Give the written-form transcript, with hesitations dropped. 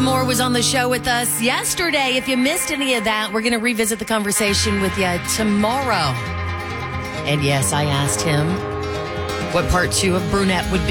Moore was on the show with us yesterday. If you missed any of that, we're going to revisit the conversation with you tomorrow. And yes, I asked him what part 2 of Brunette would be.